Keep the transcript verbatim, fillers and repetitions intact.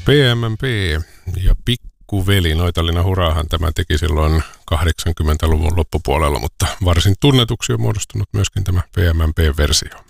P M M P ja Pikkuveli, Noitalina Huraahan tämä teki silloin kahdeksankymmentäluvun loppupuolella, mutta varsin tunnetuksi on muodostunut myöskin tämä P M M P-versio.